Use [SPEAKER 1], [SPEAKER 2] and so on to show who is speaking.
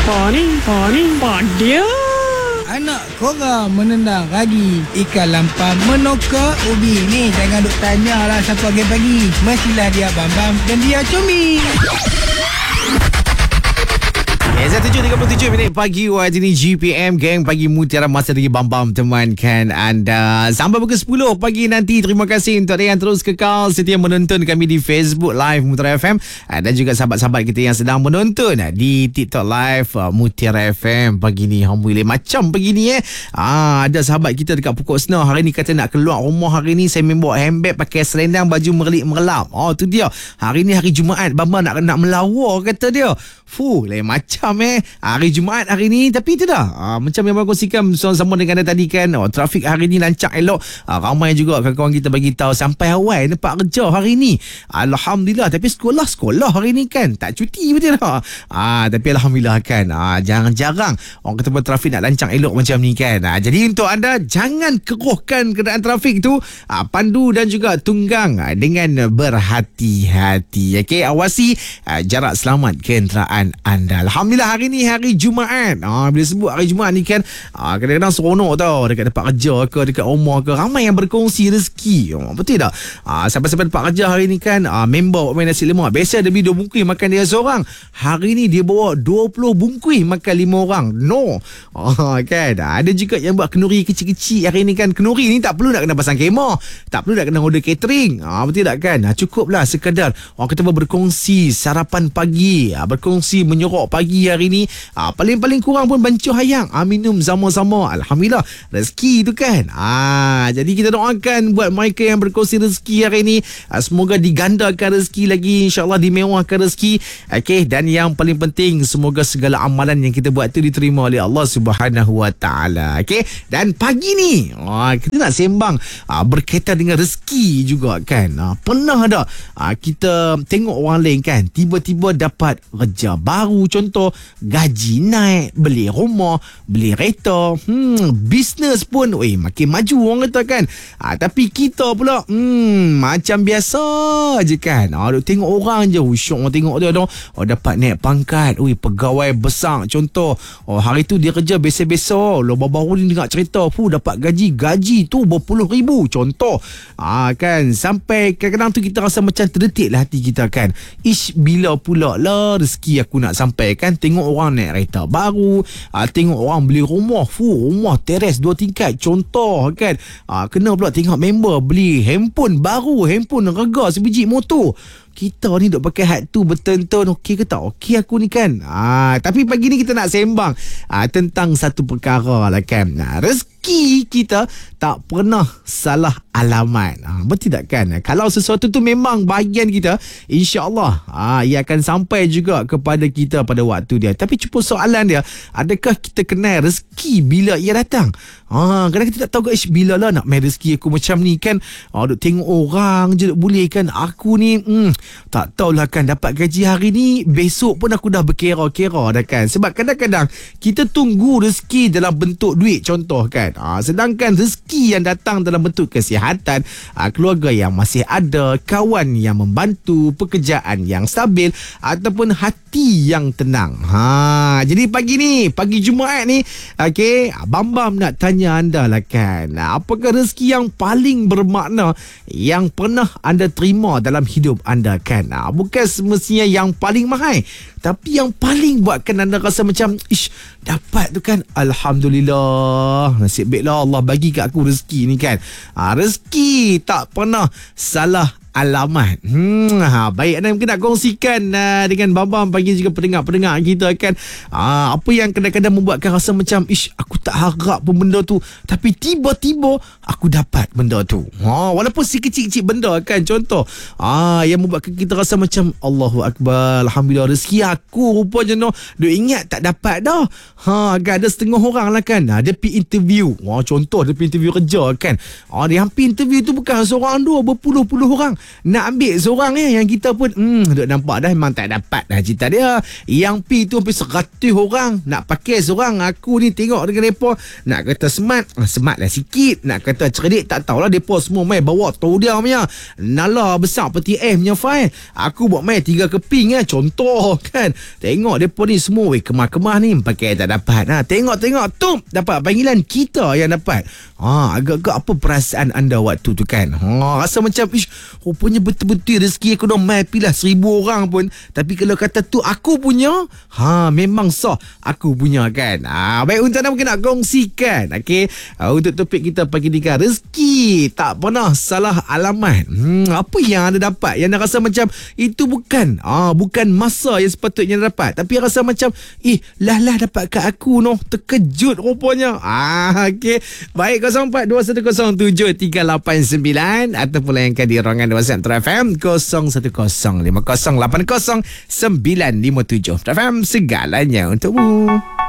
[SPEAKER 1] Dia.
[SPEAKER 2] Anak korang menendang ragi, ikan lampam menokak ubi. Ni jangan duk tanya lah siapa pagi-pagi. Mestilah dia Bambam dan dia Comel.
[SPEAKER 3] 7:37 pagi waktu ini GPM Gang Pagi Mutiara masih lagi Bambam temankan anda sampai pukul 10 pagi nanti. Terima kasih untuk anda yang terus kekal setia menonton kami di Facebook Live Mutiara FM dan juga sahabat-sahabat kita yang sedang menonton di TikTok Live Mutiara FM pagi ni. Alhamdulillah macam pagi ni ada sahabat kita dekat Pokok Senau hari ni kata nak keluar rumah hari ni. Saya membawa handbag pakai selendang baju merelap. Tu dia. Hari ni hari Jumaat Bambam nak melawar kata dia. Lain macam hari Jumaat hari ni. Tapi itu dah macam yang abang kongsikan sama dengan anda tadi kan. Trafik hari ni lancar elok. Ramai juga kawan-kawan kita bagi tahu sampai awal nampak kerja hari ni. Alhamdulillah. Tapi sekolah hari ni kan tak cuti betul tak? Tapi Alhamdulillah kan. Jarang-jarang orang kata trafik nak lancar elok macam ni kan. Jadi untuk anda jangan keruhkan keadaan trafik tu. Pandu dan juga tunggang dengan berhati-hati. Okey, awasi jarak selamat kenderaan anda. Alhamdulillah hari ni hari Jumaat. Bila sebut hari Jumaat ni kan kadang-kadang seronok tau dekat tempat kerja ke dekat rumah ke. Ramai yang berkongsi rezeki. Betul tak? Sampai-sampai tempat kerja hari ni kan member main nasi lemak. Biasa dia beli 2 bungkus makan dia seorang. Hari ni dia bawa 20 bungkus makan 5 orang. No. Kan? Ada juga yang buat kenduri kecil-kecil hari ni kan. Kenduri ni tak perlu nak kena pasang kemah. Tak perlu nak kena order catering. Betul tak kan? Cukuplah sekadar orang kata berkongsi sarapan pagi. Berkongsi menyorok pagi hari ni. Paling-paling kurang pun bancuh hayang. Minum sama-sama. Alhamdulillah. Rezeki tu kan. Jadi kita doakan buat mereka yang berkongsi rezeki hari ni. Semoga digandakan rezeki lagi. InsyaAllah dimewahkan rezeki. Okay. Dan yang paling penting, semoga segala amalan yang kita buat tu diterima oleh Allah Subhanahu Wa Taala. Okay. Dan pagi ni kita nak sembang berkaitan dengan rezeki juga kan. Pernah tak kita tengok orang lain kan tiba-tiba dapat kerja baru, contoh gaji naik, beli rumah, beli kereta, bisnes pun makin maju orang kata kan. Tapi kita pula macam biasa je kan. Duk tengok orang je syok tengok dia dapat naik pangkat, pegawai besar contoh. Hari tu dia kerja biasa-biasa, baru ni dengar cerita dapat gaji tu berpuluh ribu contoh. Kan sampai kadang-kadang tu kita rasa macam terdetik lah hati kita kan. Bila pula lah rezeki aku nak sampai kan. Tengok orang naik kereta baru, tengok orang beli rumah, rumah teres 2 tingkat contoh kan. Kena pula tengok member beli handphone baru, handphone rega sebiji motor. Kita ni duk pakai hat tu betul-betul okey ke tak okey aku ni kan. Tapi pagi ni kita nak sembang tentang satu perkara lah kan. Rezeki kita tak pernah salah alamat. Betul tak kan? Kalau sesuatu tu memang bahagian kita, insya-Allah ia akan sampai juga kepada kita pada waktu dia. Tapi cuma soalan dia, adakah kita kenal rezeki bila ia datang? Kadang kita tak tahu bila lah nak main rezeki aku macam ni kan. Duk tengok orang je duk boleh kan. Aku ni tak tahulah kan dapat gaji hari ni, besok pun aku dah berkira-kira dah kan. Sebab kadang-kadang kita tunggu rezeki dalam bentuk duit contoh kan. Sedangkan rezeki yang datang dalam bentuk kesihatan, keluarga yang masih ada, kawan yang membantu, pekerjaan yang stabil ataupun hati yang tenang. Jadi pagi ni, pagi Jumaat ni, okey, Bambam nak tanya anda lah kan. Apakah rezeki yang paling bermakna yang pernah anda terima dalam hidup anda kan? Bukan semestinya yang paling mahal, tapi yang paling buatkan anda rasa macam dapat tu kan, Alhamdulillah, nasib baiklah Allah bagi kat aku rezeki ni kan. Rezeki tak pernah salah alamat. Baik, anda mungkin nak kongsikan dengan Bambam pagi juga pendengar-pendengar kita kan. Apa yang kadang-kadang membuatkan rasa macam aku tak harap pun benda tu, tapi tiba-tiba aku dapat benda tu. Walaupun si kecil-kecil benda kan, contoh yang membuatkan kita rasa macam Allahu Akbar, Alhamdulillah rezeki aku rupanya duk ingat tak dapat dah. Agak ada setengah orang lah kan, dia pergi interview. Contoh dia pergi interview kerja kan. Dia hampir interview tu bukan seorang dua, berpuluh-puluh orang. Nak ambil seorang yang kita pun duk nampak dah memang tak dapat dah cerita dia. Yang P tu hampir 100 orang nak pakai seorang. Aku ni tengok dengan mereka nak kata smart lah sikit, nak kata cerdik tak tahulah. Mereka semua main bawa tahu dia punya nala besar peti M punya file. Aku buat main 3 keping contoh kan. Tengok mereka ni semua kemah-kemah ni pakai tak dapat. Tengok tu dapat panggilan, kita yang dapat. Agak-agak apa perasaan anda waktu tu kan? Rasa macam rupanya betul-betul rezeki aku dah main pilah 1000 orang pun, tapi kalau kata tu aku punya, memang sah aku punya kan. Baik, untuk anda mungkin nak kongsikan, okey, untuk topik kita pagi ni kan, rezeki tak pernah salah alamat. Apa yang anda dapat yang anda rasa macam itu bukan masa yang sepatutnya anda dapat, tapi rasa macam lah dapat kat aku terkejut rupanya. Okey, baik, 0421073899 ataupun layankan di ruangan WhatsApp Metro FM 0105080957 FM, segalanya untukmu.